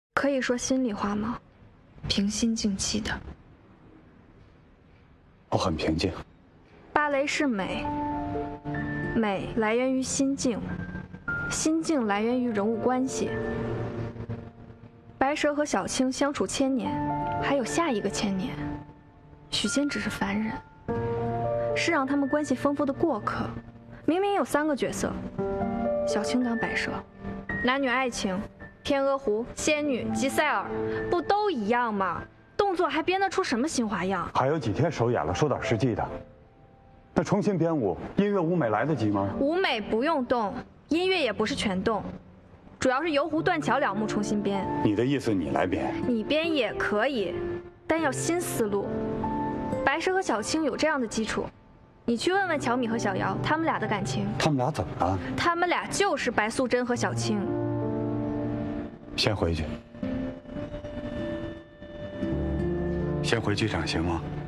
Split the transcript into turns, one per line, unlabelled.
可以说心里话吗？平心静气的。
我很平静。
芭蕾是美，美来源于心境，心境来源于人物关系。白蛇和小青相处1000年，还有下一个1000年。许仙只是凡人，是让他们关系丰富的过客。明明有3个角色，小青当白蛇，男女爱情，天鹅湖、仙女、吉赛尔，不都一样吗？动作还编得出什么新花样？
还有几天首演了，说点实际的。那重新编舞，音乐舞美来得及吗？
舞美不用动，音乐也不是全动，主要是游湖断桥两幕重新编。
你的意思你来编？
你编也可以，但要新思路。白蛇和小青有这样的基础，你去问问乔米和小瑶，他们俩的感情。
他们俩怎么了？
他们俩就是白素贞和小青。
先回去。先回剧场行吗？